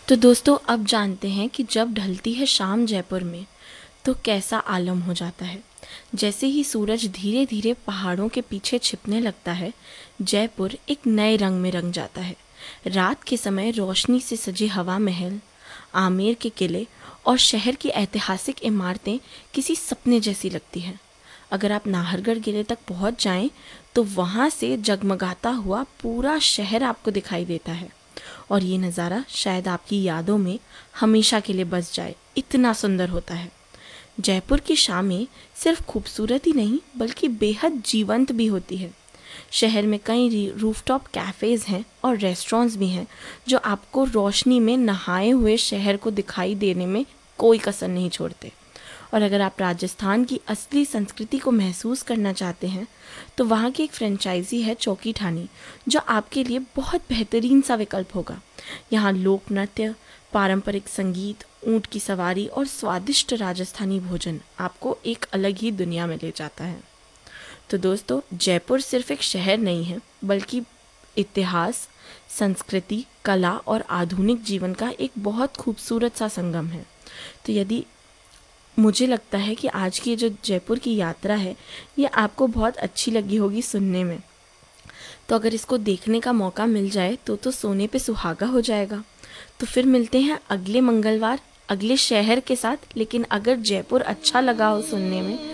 तो दोस्तों अब जानते हैं कि जब ढलती है शाम जयपुर में तो कैसा आलम हो जाता है। जैसे ही सूरज धीरे धीरे पहाड़ों के पीछे छिपने लगता है, जयपुर एक नए रंग में रंग जाता है। रात के समय रोशनी से सजे हवा महल, आमेर के किले और शहर की ऐतिहासिक इमारतें किसी सपने जैसी लगती हैं। अगर आप नाहरगढ़ किले तक पहुंच जाएं तो वहां से जगमगाता हुआ पूरा शहर आपको दिखाई देता है और ये नज़ारा शायद आपकी यादों में हमेशा के लिए बस जाए, इतना सुंदर होता है। जयपुर की शामें सिर्फ खूबसूरत ही नहीं बल्कि बेहद जीवंत भी होती है। शहर में कई रूफटॉप कैफ़ेज़ हैं और रेस्टोरेंट्स भी हैं जो आपको रोशनी में नहाए हुए शहर को दिखाई देने में कोई कसर नहीं छोड़ते। और अगर आप राजस्थान की असली संस्कृति को महसूस करना चाहते हैं तो वहाँ की एक फ्रेंचाइजी है चौकी ठानी, जो आपके लिए बहुत बेहतरीन सा विकल्प होगा। यहाँ लोक नृत्य, पारंपरिक संगीत, ऊँट की सवारी और स्वादिष्ट राजस्थानी भोजन आपको एक अलग ही दुनिया में ले जाता है। तो दोस्तों, जयपुर सिर्फ एक शहर नहीं है बल्कि इतिहास, संस्कृति, कला और आधुनिक जीवन का एक बहुत खूबसूरत सा संगम है। तो यदि मुझे लगता है कि आज की जो जयपुर की यात्रा है ये आपको बहुत अच्छी लगी होगी सुनने में। तो अगर इसको देखने का मौका मिल जाए तो सोने पे सुहागा हो जाएगा। तो फिर मिलते हैं अगले मंगलवार अगले शहर के साथ। लेकिन अगर जयपुर अच्छा लगा हो सुनने में